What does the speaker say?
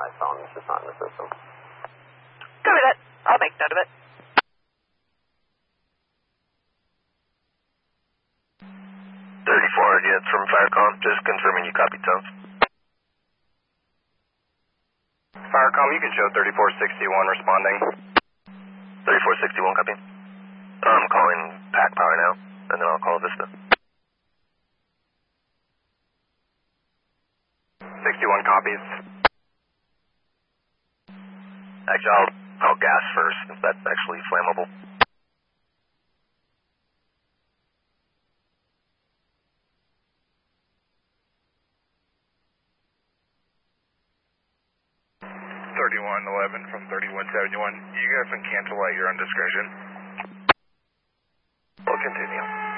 my phone. It's just not in the system. Copy that. I'll make note of it. 34 units from Firecom, just confirming you copy tones. Firecom, you can show 3461 responding. 3461 copy. I'm calling Pack Power now, and then I'll call Vista. 61 copies. Actually, I'll gas first, since that's actually flammable. From 3171. You guys can cancel out your own discretion. We'll continue.